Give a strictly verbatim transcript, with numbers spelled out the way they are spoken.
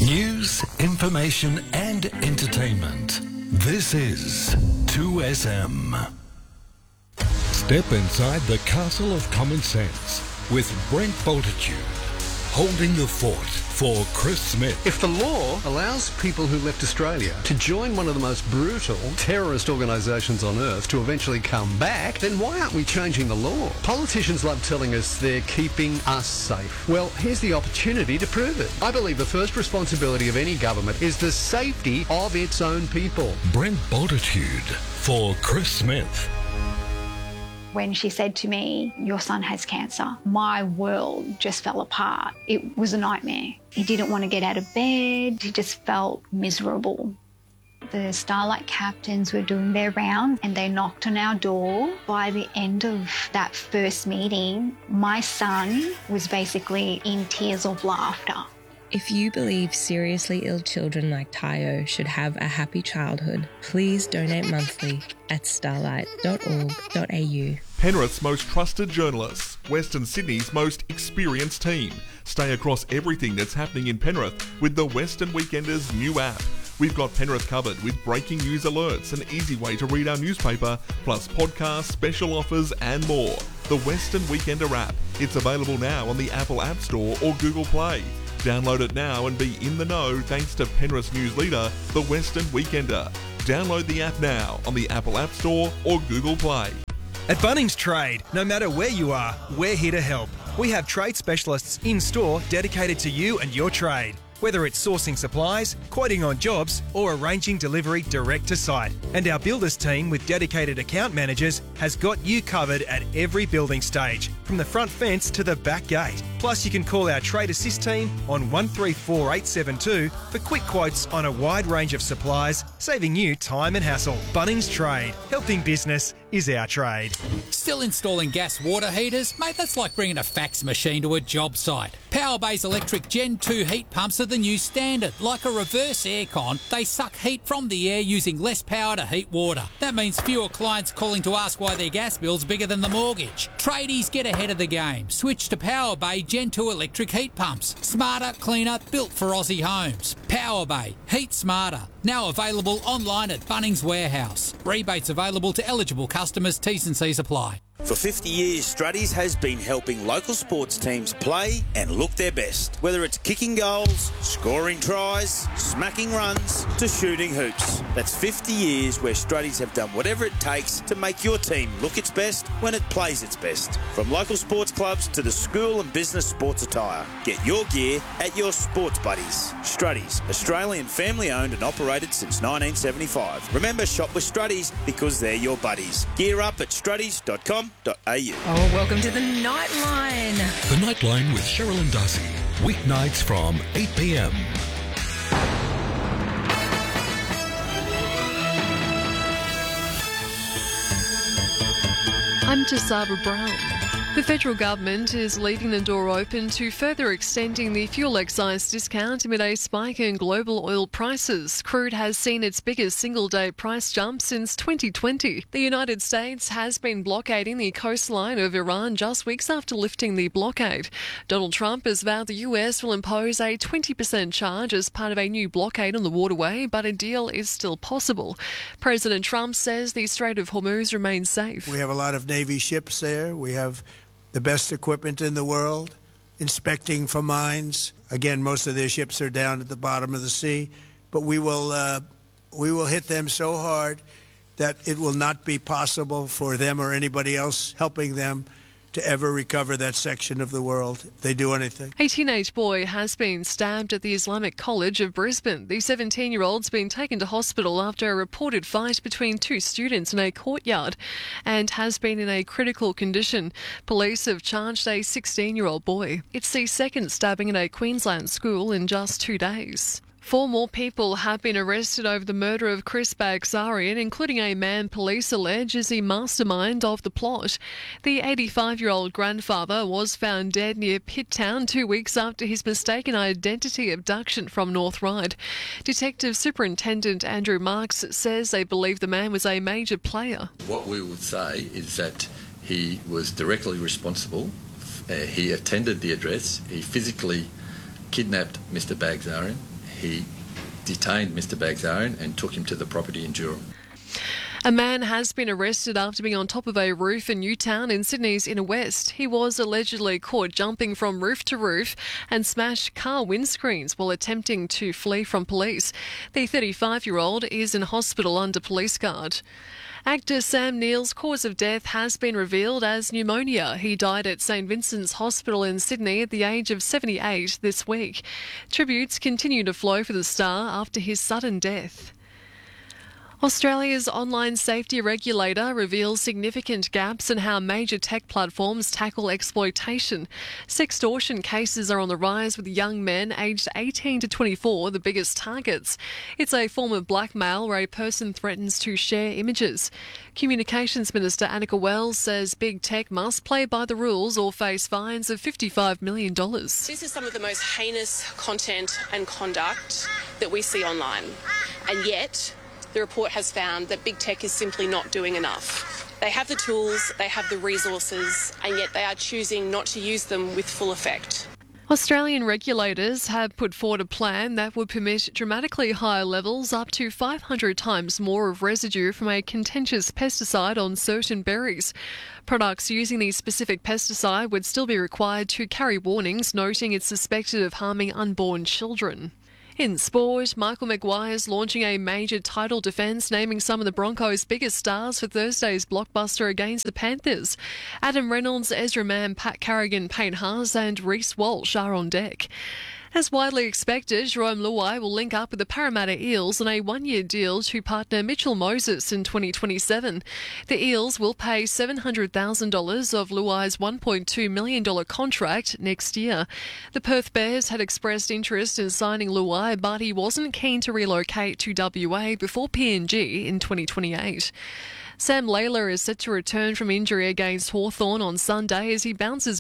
News, information and entertainment. This is two S M. Step inside the castle of common sense with Brent Bultitude, holding the fort for Chris Smith. If the law allows people who left Australia to join one of the most brutal terrorist organisations on earth to eventually come back, then why aren't we changing the law? Politicians love telling us they're keeping us safe. Well, here's the opportunity to prove it. I believe the first responsibility of any government is the safety of its own people. Brent Bultitude for Chris Smith. When she said to me, your son has cancer, my world just fell apart. It was a nightmare. He didn't want to get out of bed. He just felt miserable. The Starlight captains were doing their round and they knocked on our door. By the end of that first meeting, my son was basically in tears of laughter. If you believe seriously ill children like Tayo should have a happy childhood, please donate monthly at starlight dot org dot a u. Penrith's most trusted journalists, Western Sydney's most experienced team. Stay across everything that's happening in Penrith with the Western Weekenders new app. We've got Penrith covered with breaking news alerts, an easy way to read our newspaper, plus podcasts, special offers and more. The Western Weekender app. It's available now on the Apple App Store or Google Play. Download it now and be in the know thanks to Penrith's news leader, the Western Weekender. Download the app now on the Apple App Store or Google Play. At Bunnings Trade, no matter where you are, we're here to help. We have trade specialists in store dedicated to you and your trade. Whether it's sourcing supplies, quoting on jobs, or arranging delivery direct to site. And our builders team with dedicated account managers has got you covered at every building stage, from the front fence to the back gate. Plus, you can call our Trade Assist team on one three four eight seven two for quick quotes on a wide range of supplies, saving you time and hassle. Bunnings Trade. Helping business is our trade. Still installing gas water heaters? Mate, that's like bringing a fax machine to a job site. Powerbay's electric Gen two heat pumps are the new standard. Like a reverse aircon, they suck heat from the air using less power to heat water. That means fewer clients calling to ask why their gas bill's bigger than the mortgage. Tradies, get ahead of the game. Switch to Powerbay Gen two electric heat pumps. Smarter, cleaner, built for Aussie homes. Powerbay. Heat smarter. Now available online at Bunnings Warehouse. Rebates available to eligible customers. T's and C's apply. For fifty years, Struddies has been helping local sports teams play and look their best. Whether it's kicking goals, scoring tries, smacking runs, to shooting hoops. That's fifty years where Struddies have done whatever it takes to make your team look its best when it plays its best. From local sports clubs to the school and business sports attire. Get your gear at your sports buddies. Struddies, Australian family owned and operated since nineteen seventy-five. Remember, shop with Struddies because they're your buddies. Gear up at struddies dot com. Oh, welcome to the Nightline. The Nightline with Cheryl and Darcy. Weeknights from eight p m. I'm Jasara Brown. The federal government is leaving the door open to further extending the fuel excise discount amid a spike in global oil prices. Crude has seen its biggest single-day price jump since twenty twenty. The United States has been blockading the coastline of Iran just weeks after lifting the blockade. Donald Trump has vowed the U S will impose a twenty percent charge as part of a new blockade on the waterway, but a deal is still possible. President Trump says the Strait of Hormuz remains safe. We have a lot of Navy ships there. We have the best equipment in the world, inspecting for mines. Again, most of their ships are down at the bottom of the sea, but we will uh, we will hit them so hard that it will not be possible for them or anybody else helping them to ever recover that section of the world if they do anything. A teenage boy has been stabbed at the Islamic College of Brisbane. The seventeen-year-old's been taken to hospital after a reported fight between two students in a courtyard and has been in a critical condition. Police have charged a sixteen-year-old boy. It's the second stabbing at a Queensland school in just two days. Four more people have been arrested over the murder of Chris Bagzarian, including a man police allege is the mastermind of the plot. The eighty-five-year-old grandfather was found dead near Pitt Town two weeks after his mistaken identity abduction from North Ryde. Detective Superintendent Andrew Marks says they believe the man was a major player. What we would say is that he was directly responsible. Uh, he attended the address. He physically kidnapped Mister Bagzarian. he detained Mister Bagzarian and took him to the property in Durham. A man has been arrested after being on top of a roof in Newtown in Sydney's inner west. He was allegedly caught jumping from roof to roof and smashed car windscreens while attempting to flee from police. The thirty-five-year-old is in hospital under police guard. Actor Sam Neill's cause of death has been revealed as pneumonia. He died at St Vincent's Hospital in Sydney at the age of seventy-eight this week. Tributes continue to flow for the star after his sudden death. Australia's online safety regulator reveals significant gaps in how major tech platforms tackle exploitation. Sextortion cases are on the rise, with young men aged eighteen to twenty-four the biggest targets. It's a form of blackmail where a person threatens to share images. Communications Minister Annika Wells says big tech must play by the rules or face fines of fifty-five million dollars. This is some of the most heinous content and conduct that we see online, and yet the report has found that big tech is simply not doing enough. They have the tools, they have the resources, and yet they are choosing not to use them with full effect. Australian regulators have put forward a plan that would permit dramatically higher levels, up to five hundred times more of residue from a contentious pesticide on certain berries. Products using the specific pesticide would still be required to carry warnings noting it's suspected of harming unborn children. In sport, Michael Maguire's launching a major title defence, naming some of the Broncos' biggest stars for Thursday's blockbuster against the Panthers. Adam Reynolds, Ezra Mann, Pat Carrigan, Payne Haas and Reece Walsh are on deck. As widely expected, Jerome Luai will link up with the Parramatta Eels on a one-year deal to partner Mitchell Moses in twenty twenty-seven. The Eels will pay seven hundred thousand dollars of Luai's one point two million dollars contract next year. The Perth Bears had expressed interest in signing Luai, but he wasn't keen to relocate to W A before P N G in twenty twenty-eight. Sam Layla is set to return from injury against Hawthorn on Sunday as he bounces